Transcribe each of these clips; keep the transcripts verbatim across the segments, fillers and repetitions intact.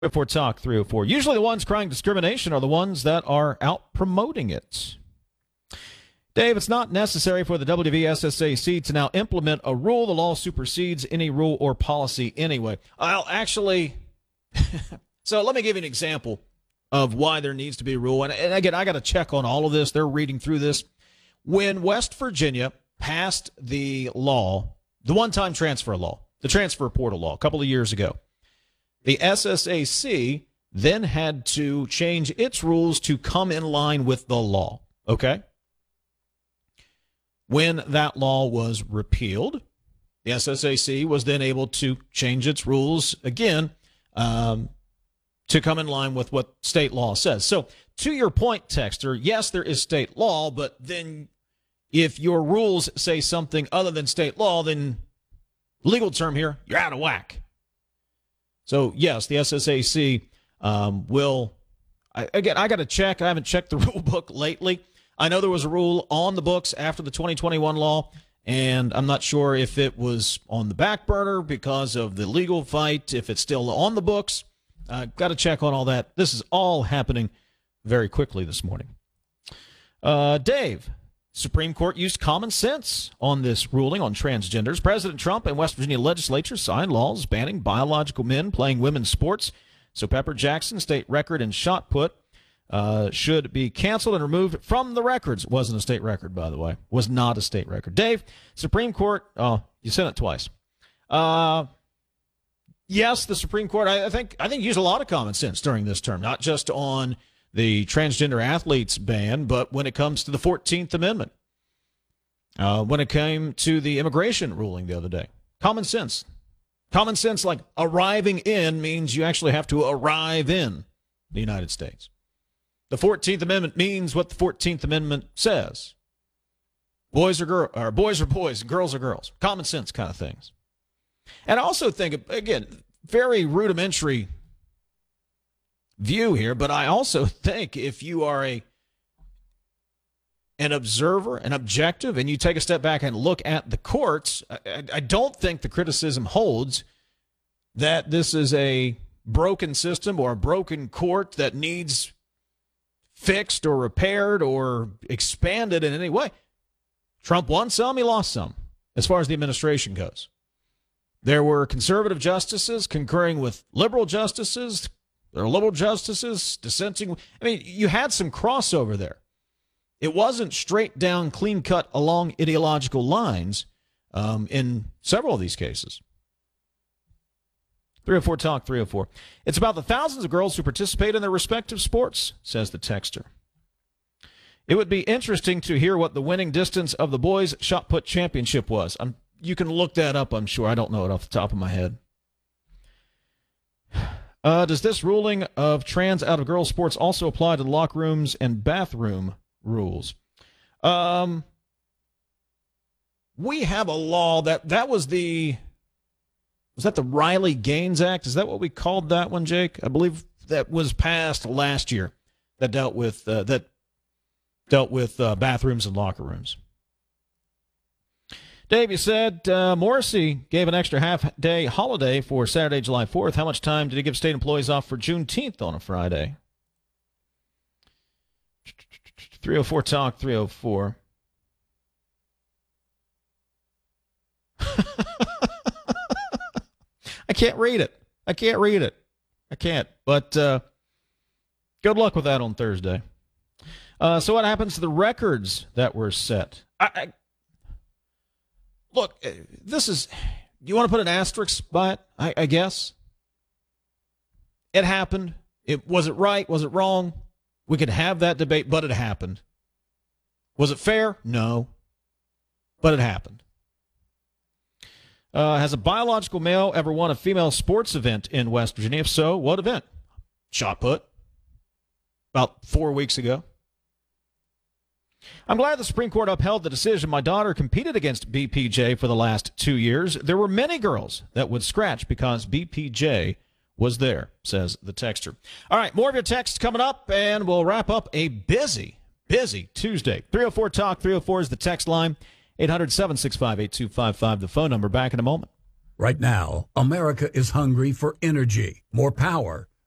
three oh four Talk three oh four. Usually the ones crying discrimination are the ones that are out promoting it. Dave, it's not necessary for the W V S S A C to now implement a rule. The law supersedes any rule or policy anyway. I'll actually, so let me give you an example of why there needs to be a rule. And, and again, I got to check on all of this. They're reading through this. When West Virginia passed the law, the one-time transfer law, the transfer portal law, a couple of years ago, the S S A C then had to change its rules to come in line with the law, okay? When that law was repealed, the S S A C was then able to change its rules again um, to come in line with what state law says. So to your point, Texter, yes, there is state law, but then if your rules say something other than state law, then legal term here, you're out of whack. So, yes, the S S A C um, will, I, again, I got to check. I haven't checked the rule book lately. I know there was a rule on the books after the twenty twenty-one law, and I'm not sure if it was on the back burner because of the legal fight, if it's still on the books. Uh, got to check on all that. This is all happening very quickly this morning. Uh, Dave, Supreme Court used common sense on this ruling on transgenders. President Trump and West Virginia legislature signed laws banning biological men playing women's sports. So Pepper Jackson, state record in shot put, uh, should be canceled and removed from the records. It wasn't a state record, by the way. Was not a state record. Dave, Supreme Court, oh, you said it twice. Uh, yes, the Supreme Court, I, I think, I think used a lot of common sense during this term, not just on the transgender athletes ban, but when it comes to the fourteenth Amendment, uh, when it came to the immigration ruling the other day, common sense. Common sense, like arriving in means you actually have to arrive in the United States. The fourteenth Amendment means what the fourteenth Amendment says. Boys are girl, or boys are boys, girls are girls. Common sense kind of things. And I also think, again, very rudimentary view here, but I also think if you are a an observer, an objective, and you take a step back and look at the courts, I, I don't think the criticism holds that this is a broken system or a broken court that needs fixed or repaired or expanded in any way. Trump won some, he lost some, as far as the administration goes. There were conservative justices concurring with liberal justices. There are liberal justices dissenting. I mean, you had some crossover there. It wasn't straight down, clean cut along ideological lines um, in several of these cases. three oh four Talk three oh four. It's about the thousands of girls who participate in their respective sports, says the texter. It would be interesting to hear what the winning distance of the boys' shot put championship was. I'm, you can look that up, I'm sure. I don't know it off the top of my head. Uh, does this ruling of trans out of girls' sports also apply to the locker rooms and bathroom rules? Um, we have a law that that was the was that the Riley Gaines Act? Is that what we called that one, Jake? I believe that was passed last year that dealt with uh, that dealt with uh, bathrooms and locker rooms. Dave, you said uh, Morrissey gave an extra half-day holiday for Saturday, July fourth. How much time did he give state employees off for Juneteenth on a Friday? three oh four Talk three oh four. I can't read it. I can't read it. I can't. But uh, good luck with that on Thursday. Uh, so what happens to the records that were set? I... I Look, this is, you want to put an asterisk by it, I, I guess? It happened. It, was it right? Was it wrong? We could have that debate, but it happened. Was it fair? No. But it happened. Uh, has a biological male ever won a female sports event in West Virginia? If so, what event? Shot put. About four weeks ago. I'm glad the Supreme Court upheld the decision. My daughter competed against B P J for the last two years. There were many girls that would scratch because B P J was there, says the texter. All right, more of your texts coming up, and we'll wrap up a busy, busy Tuesday. three oh four Talk three oh four is the text line. eight hundred, seven six five, eight two five five, the phone number. Back in a moment. Right now, America is hungry for energy, more power,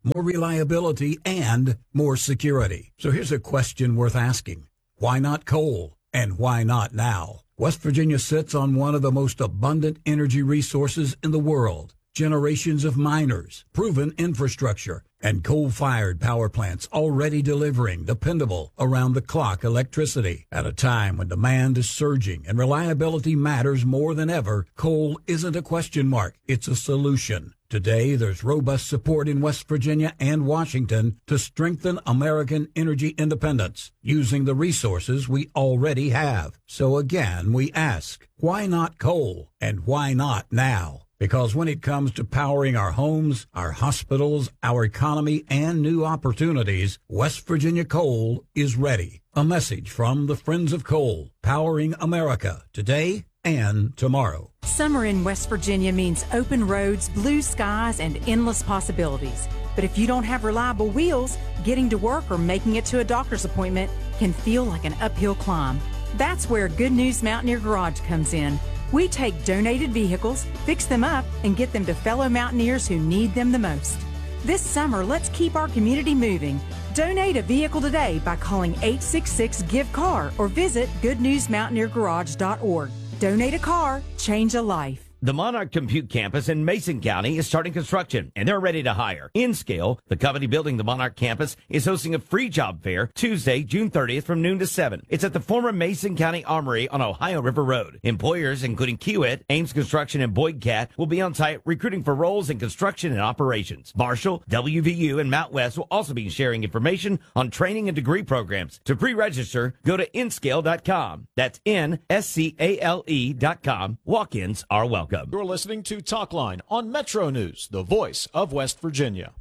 more reliability, and more security. So here's a question worth asking. Why not coal? And why not now? West Virginia sits on one of the most abundant energy resources in the world. Generations of miners, proven infrastructure, and coal-fired power plants already delivering dependable, around-the-clock electricity. At a time when demand is surging and reliability matters more than ever, coal isn't a question mark, it's a solution. Today, there's robust support in West Virginia and Washington to strengthen American energy independence using the resources we already have. So again, we ask, why not coal? And why not now? Because when it comes to powering our homes, our hospitals, our economy, and new opportunities, West Virginia Coal is ready. A message from the Friends of Coal, powering America today and tomorrow. Summer in West Virginia means open roads, blue skies, and endless possibilities. But if you don't have reliable wheels, getting to work or making it to a doctor's appointment can feel like an uphill climb. That's where Good News Mountaineer Garage comes in. We take donated vehicles, fix them up, and get them to fellow mountaineers who need them the most. This summer, let's keep our community moving. Donate a vehicle today by calling eight six six, give car or visit good news mountaineer garage dot org. Donate a car, change a life. The Monarch Compute campus in Mason County is starting construction, and they're ready to hire. InScale, the company building the Monarch campus, is hosting a free job fair Tuesday, June thirtieth from noon to seven. It's at the former Mason County Armory on Ohio River Road. Employers, including Kiewit, Ames Construction, and Boyd Cat, will be on site recruiting for roles in construction and operations. Marshall, W V U, and Mount West will also be sharing information on training and degree programs. To pre-register, go to inscale dot com. That's N S C A L E dot com. Walk-ins are welcome. You're listening to Talkline on Metro News, the voice of West Virginia.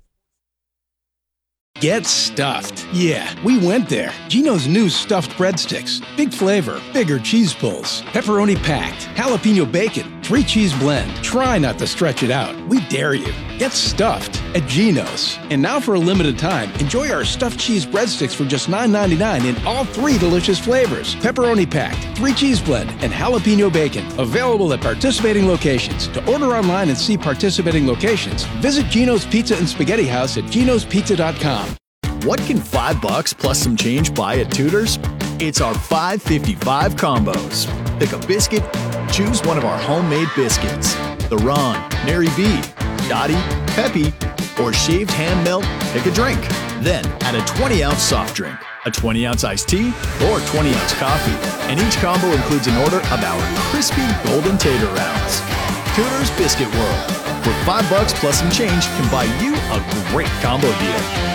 Get stuffed. Yeah, we went there. Geno's new stuffed breadsticks. Big flavor, bigger cheese pulls, pepperoni packed, jalapeno bacon, three cheese blend. Try not to stretch it out. We dare you. Get stuffed at Geno's. And now for a limited time, enjoy our stuffed cheese breadsticks for just nine ninety-nine in all three delicious flavors. Pepperoni packed, three cheese blend, and jalapeno bacon. Available at participating locations. To order online and see participating locations, visit Geno's Pizza and Spaghetti House at genos pizza dot com. What can five bucks plus some change buy at Tudor's? It's our five fifty-five combos. Pick a biscuit, choose one of our homemade biscuits. The Ron, Mary B, Dottie, Peppy, or shaved ham melt, pick a drink. Then add a twenty ounce soft drink, a twenty ounce iced tea, or twenty ounce coffee. And each combo includes an order of our crispy golden tater rounds. Tudor's Biscuit World, where five bucks plus some change can buy you a great combo deal.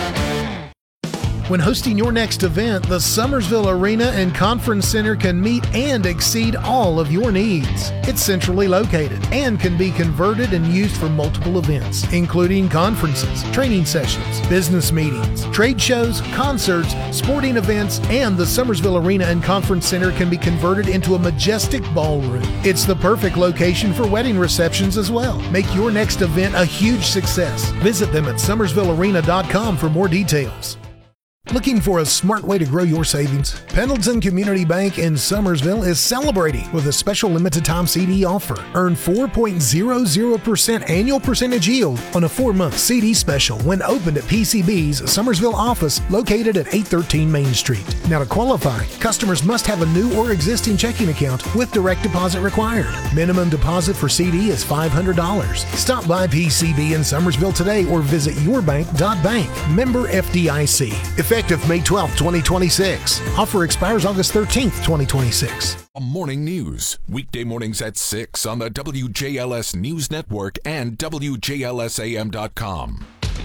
When hosting your next event, the Summersville Arena and Conference Center can meet and exceed all of your needs. It's centrally located and can be converted and used for multiple events, including conferences, training sessions, business meetings, trade shows, concerts, sporting events, and the Summersville Arena and Conference Center can be converted into a majestic ballroom. It's the perfect location for wedding receptions as well. Make your next event a huge success. Visit them at summersville arena dot com for more details. Looking for a smart way to grow your savings? Pendleton Community Bank in Summersville is celebrating with a special limited time C D offer. Earn four point zero zero percent annual percentage yield on a four-month C D special when opened at P C B's Summersville office located at eight thirteen Main Street. Now to qualify, customers must have a new or existing checking account with direct deposit required. Minimum deposit for C D is five hundred dollars. Stop by P C B in Summersville today or visit your bank dot bank. Member F D I C. Effective May twelfth, twenty twenty-six. Offer expires August thirteenth, twenty twenty-six. Morning news, weekday mornings at six on the W J L S News Network and W J L S A M dot com.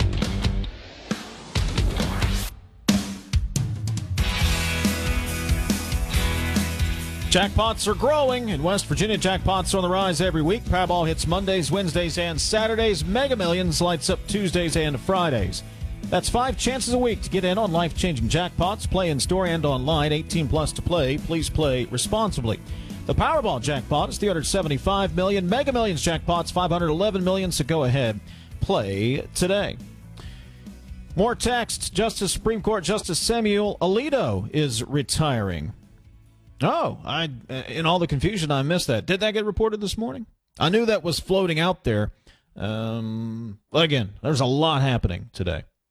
Jackpots are growing. In West Virginia, jackpots are on the rise every week. Powerball hits Mondays, Wednesdays, and Saturdays. Mega Millions lights up Tuesdays and Fridays. That's five chances a week to get in on life-changing jackpots. Play in store and online. eighteen plus to play. Please play responsibly. The Powerball jackpot is three hundred seventy-five million dollars. Mega Millions jackpot's five hundred eleven million dollars. So go ahead, play today. More text. Justice Supreme Court Justice Samuel Alito is retiring. Oh, I in all the confusion, I missed that. Did that get reported this morning? I knew that was floating out there. Um, again, there's a lot happening today.